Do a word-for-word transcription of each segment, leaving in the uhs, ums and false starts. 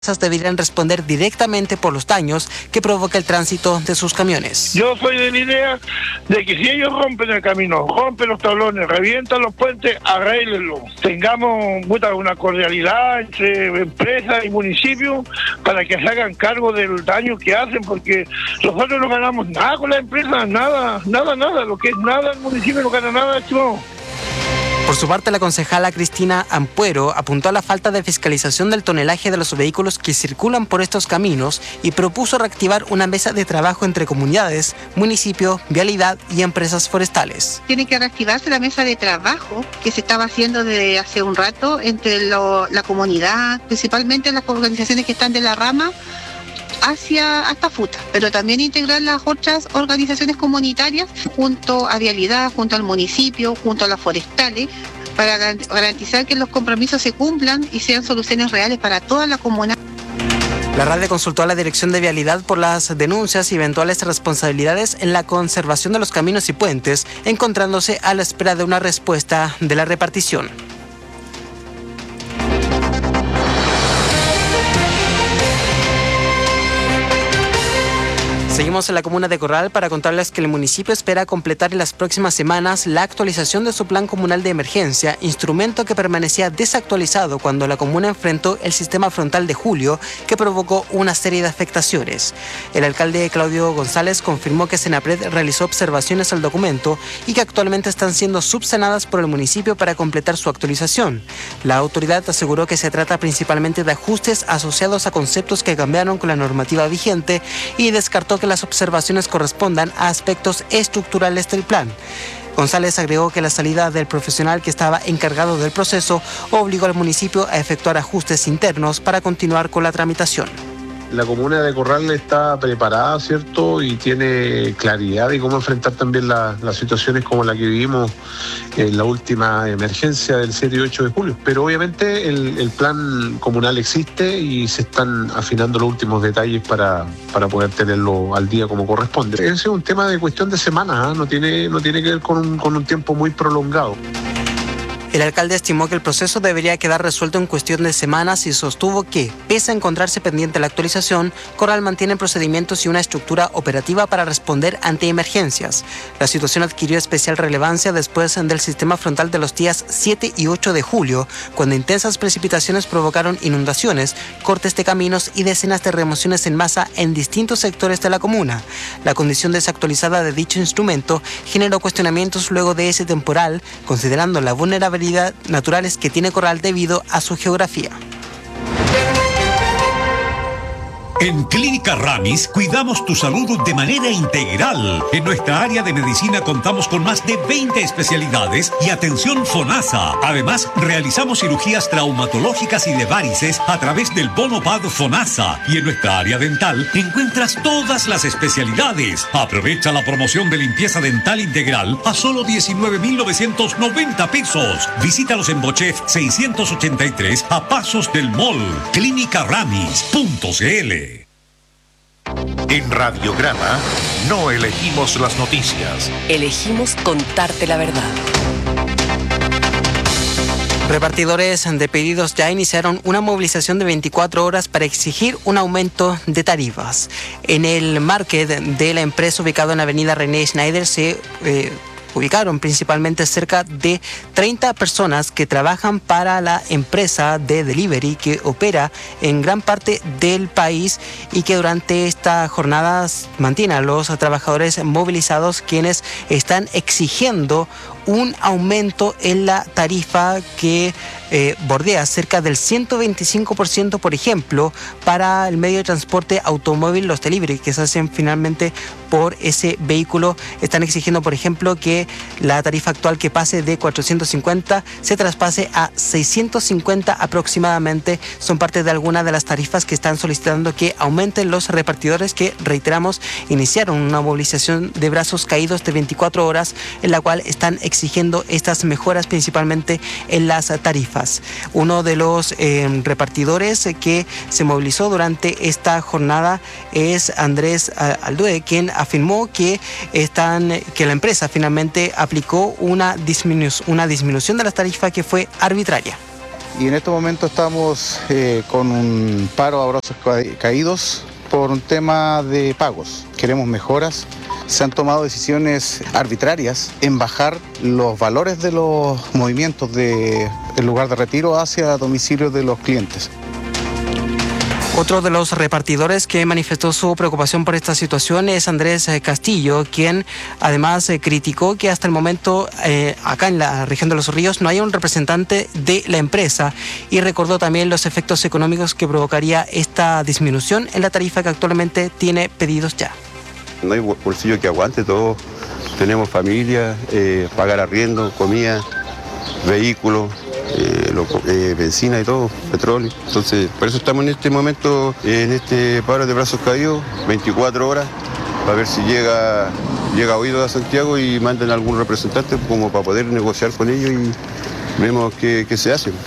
deberían responder directamente por los daños que provoca el tránsito de sus camiones. Yo soy de la idea de que si ellos rompen el camino, rompen los tablones, revientan los puentes, arréglenlo. Tengamos puta, una cordialidad entre empresas y municipios para que se hagan cargo del daño que hacen, porque nosotros no ganamos nada con las empresas, nada, nada, nada. Lo que es nada, el municipio no gana nada, chico. Por su parte, la concejala Cristina Ampuero apuntó a la falta de fiscalización del tonelaje de los vehículos que circulan por estos caminos y propuso reactivar una mesa de trabajo entre comunidades, municipio, vialidad y empresas forestales. Tiene que reactivarse la mesa de trabajo que se estaba haciendo desde hace un rato entre lo, la comunidad, principalmente las organizaciones que están de la rama, hacia hasta FUTA, pero también integrar las otras organizaciones comunitarias junto a Vialidad, junto al municipio, junto a las forestales, para garantizar que los compromisos se cumplan y sean soluciones reales para toda la comuna. La RADE consultó a la Dirección de Vialidad por las denuncias y eventuales responsabilidades en la conservación de los caminos y puentes, encontrándose a la espera de una respuesta de la repartición. Seguimos en la comuna de Corral para contarles que el municipio espera completar en las próximas semanas la actualización de su plan comunal de emergencia, instrumento que permanecía desactualizado cuando la comuna enfrentó el sistema frontal de julio, que provocó una serie de afectaciones. El alcalde Claudio González confirmó que Senapred realizó observaciones al documento y que actualmente están siendo subsanadas por el municipio para completar su actualización. La autoridad aseguró que se trata principalmente de ajustes asociados a conceptos que cambiaron con la normativa vigente y descartó que las observaciones correspondan a aspectos estructurales del plan. González agregó que la salida del profesional que estaba encargado del proceso obligó al municipio a efectuar ajustes internos para continuar con la tramitación. La comuna de Corral está preparada, ¿cierto? Y tiene claridad de cómo enfrentar también la, las situaciones como la que vivimos en la última emergencia del siete y ocho de julio. Pero obviamente el, el plan comunal existe y se están afinando los últimos detalles para, para poder tenerlo al día como corresponde. Ese es un tema de cuestión de semanas, ¿eh? no tiene, no tiene que ver con un, con un tiempo muy prolongado. El alcalde estimó que el proceso debería quedar resuelto en cuestión de semanas y sostuvo que, pese a encontrarse pendiente la actualización, Corral mantiene procedimientos y una estructura operativa para responder ante emergencias. La situación adquirió especial relevancia después del sistema frontal de los días siete y ocho de julio, cuando intensas precipitaciones provocaron inundaciones, cortes de caminos y decenas de remociones en masa en distintos sectores de la comuna. La condición desactualizada de dicho instrumento generó cuestionamientos luego de ese temporal, considerando la vulnerabilidad naturales que tiene Corral debido a su geografía. En Clínica Ramis cuidamos tu salud de manera integral. En nuestra área de medicina contamos con más de veinte especialidades y atención FONASA. Además, realizamos cirugías traumatológicas y de varices a través del bono P A D FONASA. Y en nuestra área dental encuentras todas las especialidades. Aprovecha la promoción de limpieza dental integral a solo diecinueve mil novecientos noventa pesos. Visítalos en Bochef seiscientos ochenta y tres a pasos del mall. clínica ramis punto c l. En Radiograma no elegimos las noticias. Elegimos contarte la verdad. Repartidores de pedidos ya iniciaron una movilización de veinticuatro horas para exigir un aumento de tarifas. En el market de la empresa ubicado en la avenida René Schneider se eh, ubicaron principalmente cerca de treinta personas que trabajan para la empresa de delivery que opera en gran parte del país y que durante esta jornada mantiene a los trabajadores movilizados, quienes están exigiendo un aumento en la tarifa que eh, bordea cerca del ciento veinticinco por ciento, por ejemplo, para el medio de transporte automóvil, los delivery que se hacen finalmente por ese vehículo. Están exigiendo, por ejemplo, que la tarifa actual, que pase de cuatrocientos cincuenta se traspase a seiscientos cincuenta aproximadamente. Son parte de algunas de las tarifas que están solicitando que aumenten los repartidores, que, reiteramos, iniciaron una movilización de brazos caídos de veinticuatro horas en la cual están exigiendo estas mejoras principalmente en las tarifas. Uno de los eh, repartidores que se movilizó durante esta jornada es Andrés Aldue, quien afirmó que están que la empresa finalmente aplicó una, disminu- una disminución de la tarifa que fue arbitraria. y en este momento estamos eh, con un paro a brazos caídos por un tema de pagos. Queremos mejoras. Se han tomado decisiones arbitrarias en bajar los valores de los movimientos del lugar de retiro hacia domicilios de los clientes. Otro de los repartidores que manifestó su preocupación por esta situación es Andrés Castillo, quien además eh, criticó que hasta el momento eh, acá en la región de Los Ríos no hay un representante de la empresa y recordó también los efectos económicos que provocaría esta disminución en la tarifa que actualmente tiene pedidos ya. No hay bolsillo que aguante, todos tenemos familia, eh, pagar arriendo, comida, vehículos, eh, lo, eh, benzina y todo, petróleo. Entonces, por eso estamos en este momento, eh, en este paro de brazos caídos, veinticuatro horas, para ver si llega, llega oído a Santiago y mandan algún representante como para poder negociar con ellos y vemos qué, qué se hace.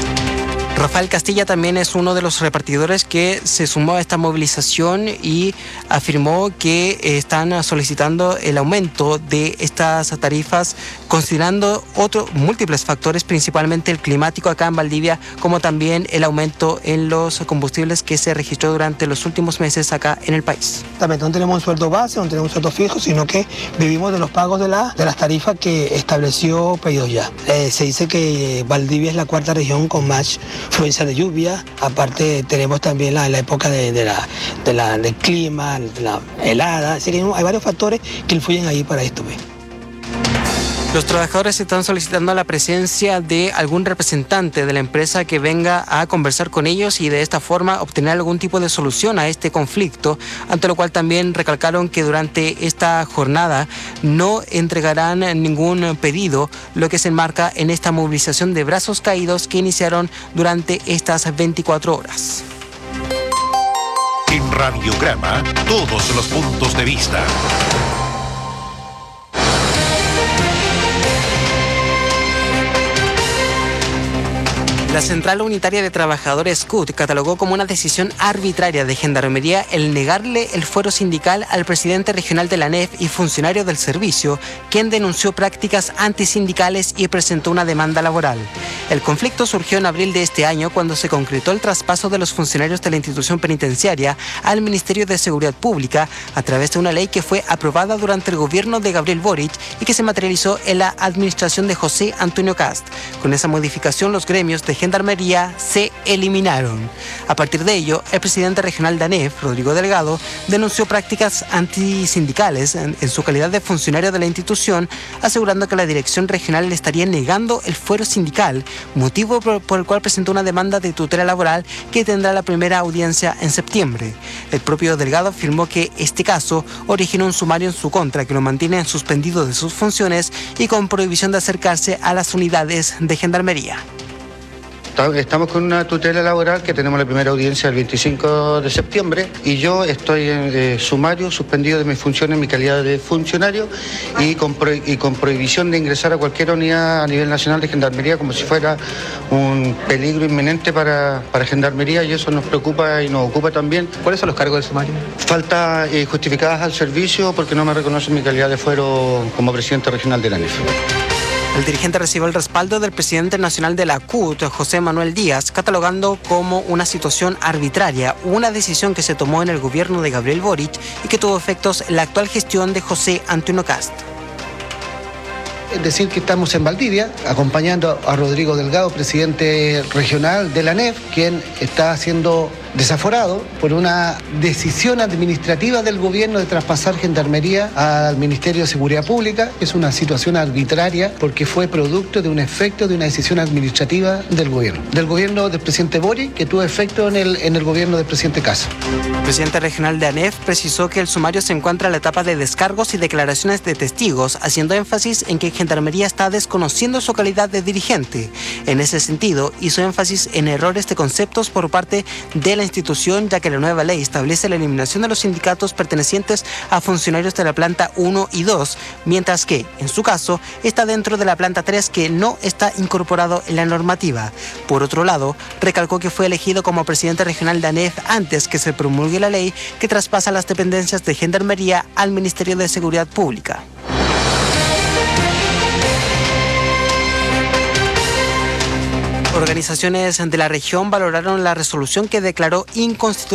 Rafael Castilla también es uno de los repartidores que se sumó a esta movilización y afirmó que están solicitando el aumento de estas tarifas considerando otros múltiples factores, principalmente el climático acá en Valdivia, como también el aumento en los combustibles que se registró durante los últimos meses acá en el país. También no tenemos un sueldo base, no tenemos un sueldo fijo, sino que vivimos de los pagos de, la, de las tarifas que estableció Pedidos Ya. Eh, se dice que Valdivia es la cuarta región con más influencia de lluvia, aparte tenemos también la, la época de, de la, de la, del clima, de la helada, así que hay varios factores que influyen ahí para esto. ¿Ves? Los trabajadores están solicitando la presencia de algún representante de la empresa que venga a conversar con ellos y de esta forma obtener algún tipo de solución a este conflicto, ante lo cual también recalcaron que durante esta jornada no entregarán ningún pedido, lo que se enmarca en esta movilización de brazos caídos que iniciaron durante estas veinticuatro horas. En Radiograma, todos los puntos de vista. La Central Unitaria de Trabajadores C U T catalogó como una decisión arbitraria de Gendarmería el negarle el fuero sindical al presidente regional de la N E F y funcionario del servicio, quien denunció prácticas antisindicales y presentó una demanda laboral. El conflicto surgió en abril de este año cuando se concretó el traspaso de los funcionarios de la institución penitenciaria al Ministerio de Seguridad Pública a través de una ley que fue aprobada durante el gobierno de Gabriel Boric y que se materializó en la administración de José Antonio Cast. Con esa modificación, los gremios de Gendarmería se eliminaron. A partir de ello, el presidente regional de A N E F, Rodrigo Delgado, denunció prácticas antisindicales en, en su calidad de funcionario de la institución, asegurando que la dirección regional le estaría negando el fuero sindical, motivo por, por el cual presentó una demanda de tutela laboral que tendrá la primera audiencia en septiembre. El propio Delgado afirmó que este caso originó un sumario en su contra que lo mantiene suspendido de sus funciones y con prohibición de acercarse a las unidades de Gendarmería. Estamos con una tutela laboral que tenemos la primera audiencia el veinticinco de septiembre y yo estoy en eh, sumario, suspendido de mis funciones en mi calidad de funcionario y con, pro, y con prohibición de ingresar a cualquier unidad a nivel nacional de Gendarmería como si fuera un peligro inminente para, para Gendarmería y eso nos preocupa y nos ocupa también. ¿Cuáles son los cargos del sumario? Falta eh, justificadas al servicio porque no me reconocen mi calidad de fuero como presidente regional de la A N E F. El dirigente recibió el respaldo del presidente nacional de la C U T, José Manuel Díaz, catalogando como una situación arbitraria una decisión que se tomó en el gobierno de Gabriel Boric y que tuvo efectos en la actual gestión de José Antonio Cast. Es decir, que estamos en Valdivia, acompañando a Rodrigo Delgado, presidente regional de la A N E F, quien está siendo desaforado por una decisión administrativa del gobierno de traspasar Gendarmería al Ministerio de Seguridad Pública. Es una situación arbitraria porque fue producto de un efecto de una decisión administrativa del gobierno. Del gobierno del presidente Boric, que tuvo efecto en el, en el gobierno del presidente Cast. El presidente regional de A N E F precisó que el sumario se encuentra en la etapa de descargos y declaraciones de testigos, haciendo énfasis en que Gendarmería está desconociendo su calidad de dirigente. En ese sentido, hizo énfasis en errores de conceptos por parte de la institución, ya que la nueva ley establece la eliminación de los sindicatos pertenecientes a funcionarios de la planta uno y dos, mientras que, en su caso, está dentro de la planta tres que no está incorporado en la normativa. Por otro lado, recalcó que fue elegido como presidente regional de A N E F antes que se promulgue la ley que traspasa las dependencias de Gendarmería al Ministerio de Seguridad Pública. Organizaciones de la región valoraron la resolución que declaró inconstitucional